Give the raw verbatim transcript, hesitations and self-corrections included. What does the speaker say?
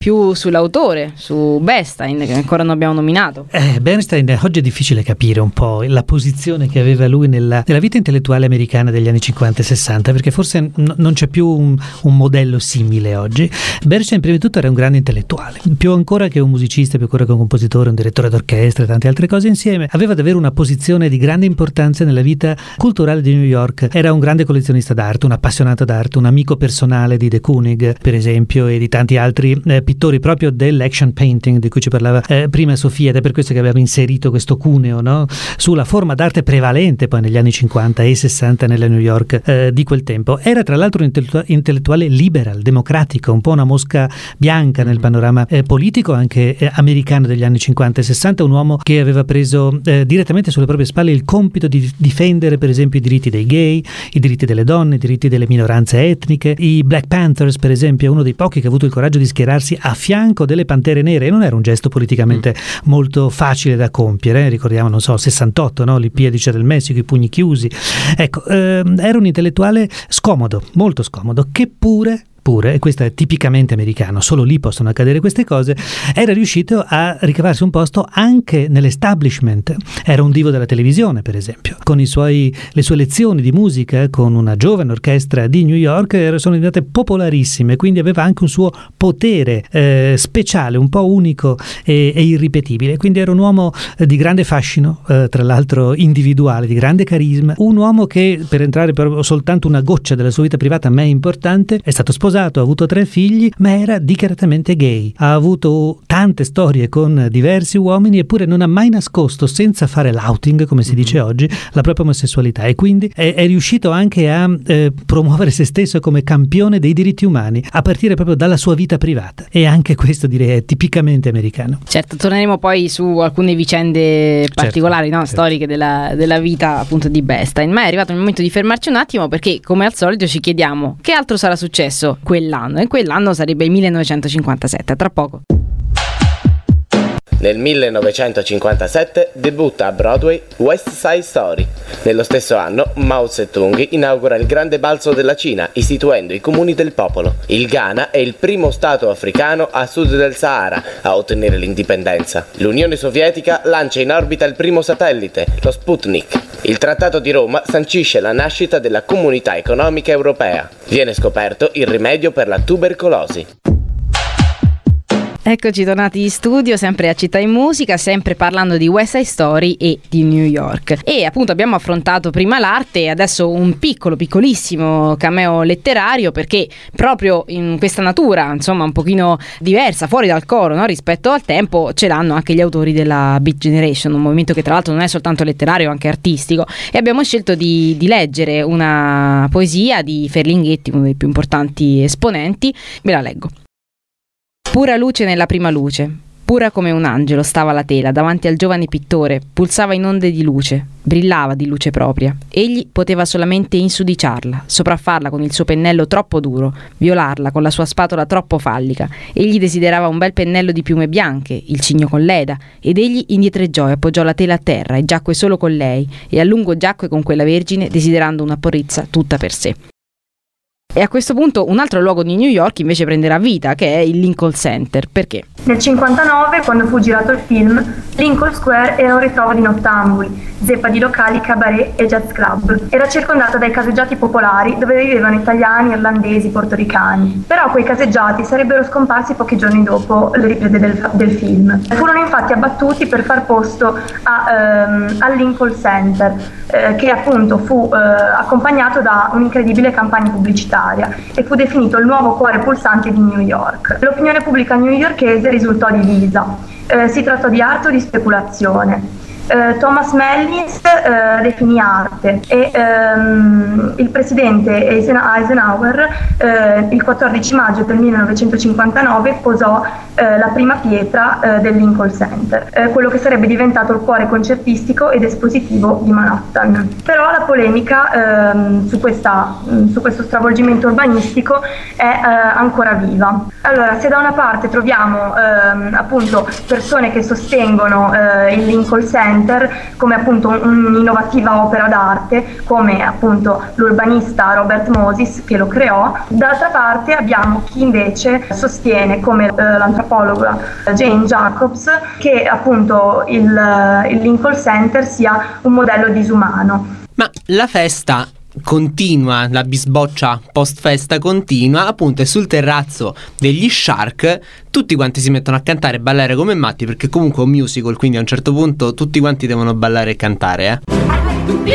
più sull'autore, su Bernstein, che ancora non abbiamo nominato. Eh, Bernstein, oggi è difficile capire un po' la posizione che aveva lui nella, nella vita intellettuale americana degli anni cinquanta e sessanta, perché forse n- non c'è più un, un modello simile oggi. Bernstein prima di tutto era un grande intellettuale, più ancora che un musicista, più ancora che un compositore, un direttore d'orchestra e tante altre cose insieme. Aveva davvero una posizione di grande importanza nella vita culturale di New York. Era un grande collezionista d'arte, un appassionato d'arte, un amico personale di de Kooning, per esempio, e di tanti altri eh, pittori proprio dell'action painting di cui ci parlava eh, prima Sofia, ed è per questo che abbiamo inserito questo cuneo, no? Sulla forma d'arte prevalente poi negli anni cinquanta e sessanta nella New York eh, di quel tempo. Era tra l'altro un intellettu- intellettuale liberal, democratico, un po' una mosca bianca nel panorama eh, politico anche eh, americano degli anni cinquanta e sessanta, un uomo che aveva preso eh, direttamente sulle proprie spalle il compito di difendere per esempio i diritti dei gay, i diritti delle donne, i diritti delle minoranze etniche. I Black Panthers, per esempio, è uno dei pochi che ha avuto il coraggio di schierarsi a fianco delle Pantere Nere, e non era un gesto politicamente mm. molto facile da compiere. Ricordiamo, non so, sessantotto, no? L'Olimpiadi del Messico, i pugni chiusi. Ecco, ehm, era un intellettuale scomodo, molto scomodo, che pure Pure, e questo è tipicamente americano, solo lì possono accadere queste cose, era riuscito a ricavarsi un posto anche nell'establishment. Era un divo della televisione, per esempio, con i suoi, le sue lezioni di musica con una giovane orchestra di New York sono diventate popolarissime, quindi aveva anche un suo potere eh, speciale, un po' unico e, e irripetibile. Quindi era un uomo di grande fascino, eh, tra l'altro individuale, di grande carisma, un uomo che, per entrare però soltanto una goccia della sua vita privata, a me è importante, è stato sposato, ha avuto tre figli, ma era dichiaratamente gay. Ha avuto tante storie con diversi uomini, eppure non ha mai nascosto, senza fare l'outing, come si dice oggi, la propria omosessualità, e quindi è, è riuscito anche a eh, promuovere se stesso come campione dei diritti umani, a partire proprio dalla sua vita privata. E anche questo, direi, è tipicamente americano. Certo, torneremo poi su alcune vicende particolari, certo, no? certo. storiche della, della vita appunto di Bernstein, ma è arrivato il momento di fermarci un attimo, perché come al solito ci chiediamo che altro sarà successo quell'anno, e quell'anno sarebbe il millenovecentocinquantasette. Tra poco. Nel millenovecentocinquantasette debutta a Broadway West Side Story. Nello stesso anno Mao Zedong inaugura il grande balzo della Cina, istituendo i comuni del popolo. Il Ghana è il primo stato africano a sud del Sahara a ottenere l'indipendenza. L'Unione Sovietica lancia in orbita il primo satellite, lo Sputnik. Il Trattato di Roma sancisce la nascita della Comunità Economica Europea. Viene scoperto il rimedio per la tubercolosi. Eccoci tornati in studio, sempre a Città in Musica, sempre parlando di West Side Story e di New York. E appunto abbiamo affrontato prima l'arte e adesso un piccolo, piccolissimo cameo letterario, perché proprio in questa natura, insomma, un pochino diversa, fuori dal coro, no? Rispetto al tempo, ce l'hanno anche gli autori della Beat Generation, un movimento che tra l'altro non è soltanto letterario, anche artistico. E abbiamo scelto di, di leggere una poesia di Ferlinghetti, uno dei più importanti esponenti. Ve la leggo. Pura luce nella prima luce, pura come un angelo stava la tela davanti al giovane pittore, pulsava in onde di luce, brillava di luce propria. Egli poteva solamente insudiciarla, sopraffarla con il suo pennello troppo duro, violarla con la sua spatola troppo fallica. Egli desiderava un bel pennello di piume bianche, il cigno con l'eda, ed egli indietreggiò e appoggiò la tela a terra e giacque solo con lei, e a lungo giacque con quella vergine, desiderando una porrizza tutta per sé. E a questo punto un altro luogo di New York invece prenderà vita, che è il Lincoln Center. Perché? Nel cinquantanove, quando fu girato il film, Lincoln Square era un ritrovo di nottambuli, zeppa di locali, cabaret e jazz club. Era circondata dai caseggiati popolari dove vivevano italiani, irlandesi, portoricani. Però quei caseggiati sarebbero scomparsi pochi giorni dopo le riprese del, del film. Furono infatti abbattuti per far posto a, ehm, al Lincoln Center, eh, che appunto fu eh, accompagnato da un'incredibile campagna pubblicitaria e fu definito il nuovo cuore pulsante di New York. L'opinione pubblica newyorkese risultò divisa. Eh, si trattò di arte o di speculazione. Eh, Thomas Mellins eh, definì arte e ehm, il presidente Eisenhower eh, il quattordici maggio del millenovecentocinquantanove posò eh, la prima pietra eh, del Lincoln Center, eh, quello che sarebbe diventato il cuore concertistico ed espositivo di Manhattan. Però la polemica ehm, su, questa, su questo stravolgimento urbanistico è eh, ancora viva. Allora, se da una parte troviamo ehm, appunto persone che sostengono eh, il Lincoln Center Center come appunto un'innovativa opera d'arte, come appunto l'urbanista Robert Moses che lo creò. D'altra parte abbiamo chi invece sostiene, come eh, l'antropologa Jane Jacobs, che appunto il, il Lincoln Center sia un modello disumano. Ma la festa continua, la bisboccia post festa continua, appunto, e sul terrazzo degli Shark tutti quanti si mettono a cantare e ballare come matti, perché comunque è un musical, quindi a un certo punto tutti quanti devono ballare e cantare, eh